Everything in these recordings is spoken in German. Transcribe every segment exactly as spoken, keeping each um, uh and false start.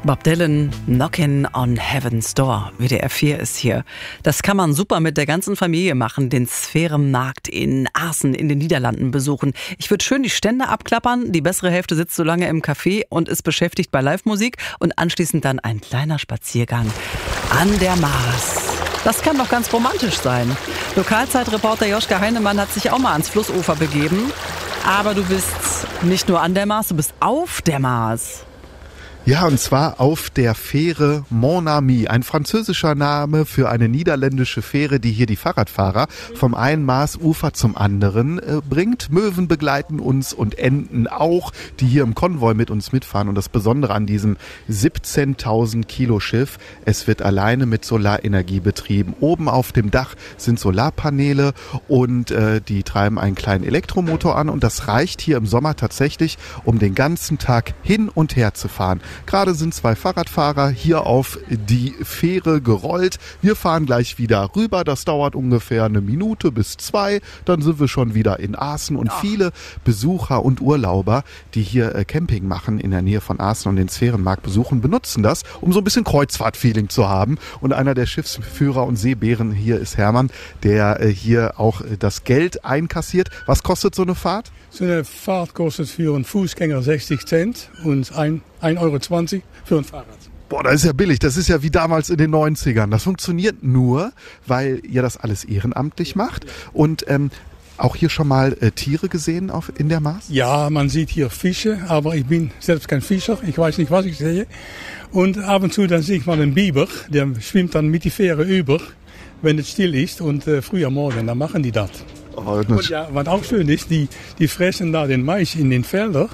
Bob Dylan, Knockin' on Heaven's Door. W D R vier ist hier. Das kann man super mit der ganzen Familie machen, den Sphärenmarkt in Aachen in den Niederlanden besuchen. Ich würde schön die Stände abklappern, die bessere Hälfte sitzt so lange im Café und ist beschäftigt bei Live-Musik und anschließend dann ein kleiner Spaziergang an der Maas. Das kann doch ganz romantisch sein. Lokalzeitreporter Joschka Heinemann hat sich auch mal ans Flussufer begeben. Aber du bist nicht nur an der Maas, du bist auf der Maas. Ja, und zwar auf der Fähre Mon Ami, ein französischer Name für eine niederländische Fähre, die hier die Fahrradfahrer vom einen Maasufer zum anderen äh, bringt. Möwen begleiten uns und Enten auch, die hier im Konvoi mit uns mitfahren. Und das Besondere an diesem siebzehntausend Kilo Schiff, es wird alleine mit Solarenergie betrieben. Oben auf dem Dach sind Solarpaneele und äh, die treiben einen kleinen Elektromotor an und das reicht hier im Sommer tatsächlich, um den ganzen Tag hin und her zu fahren. Gerade sind zwei Fahrradfahrer hier auf die Fähre gerollt. Wir fahren gleich wieder rüber. Das dauert ungefähr eine Minute bis zwei. Dann sind wir schon wieder in Aachen. Und viele Besucher und Urlauber, die hier Camping machen in der Nähe von Aachen und den Sphärenmarkt besuchen, benutzen das, um so ein bisschen Kreuzfahrt-Feeling zu haben. Und einer der Schiffsführer und Seebären hier ist Hermann, der hier auch das Geld einkassiert. Was kostet so eine Fahrt? So eine Fahrt kostet für einen Fußgänger sechzig Cent und ein Euro zwanzig für ein Fahrrad. Boah, das ist ja billig. Das ist ja wie damals in den neunzigern. Das funktioniert nur, weil ihr das alles ehrenamtlich macht. Und ähm, auch hier schon mal äh, Tiere gesehen auf, in der Maas? Ja, man sieht hier Fische, aber ich bin selbst kein Fischer. Ich weiß nicht, was ich sehe. Und ab und zu dann sehe ich mal einen Biber, der schwimmt dann mit die Fähre über, wenn es still ist. Und äh, früh am Morgen, dann machen die das. Oh, und ja, was auch schön ist, die, die fressen da den Mais in den Feldern.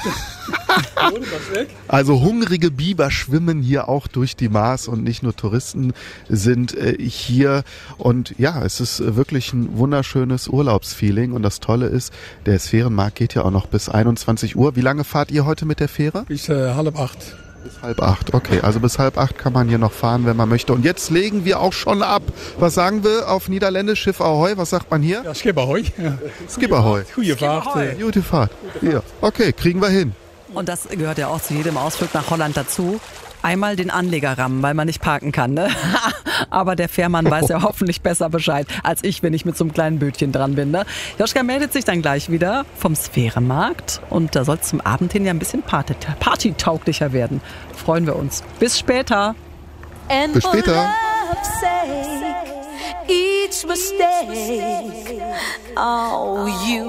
Also hungrige Biber schwimmen hier auch durch die Maas und nicht nur Touristen sind äh, hier. Und ja, es ist wirklich ein wunderschönes Urlaubsfeeling. Und das Tolle ist, der Sphärenmarkt geht ja auch noch bis einundzwanzig Uhr. Wie lange fahrt ihr heute mit der Fähre? Bis äh, halb acht. Bis halb acht, okay. Also bis halb acht kann man hier noch fahren, wenn man möchte. Und jetzt legen wir auch schon ab. Was sagen wir auf Niederländisch? Schiff Ahoi, was sagt man hier? Ja, Skip Ahoi. Ja. Skip Ahoi. Gute Fahrt. Gute Fahrt. Ja, okay, kriegen wir hin. Und das gehört ja auch zu jedem Ausflug nach Holland dazu. Einmal den Anleger rammen, weil man nicht parken kann, ne? Aber der Fährmann weiß ja hoffentlich besser Bescheid als ich, wenn ich mit so einem kleinen Bötchen dran bin, ne? Joschka meldet sich dann gleich wieder vom Sphärenmarkt und da soll es zum Abend hin ja ein bisschen party- partytauglicher werden. Freuen wir uns. Bis später. And Bis später. for love's sake, each mistake, oh, you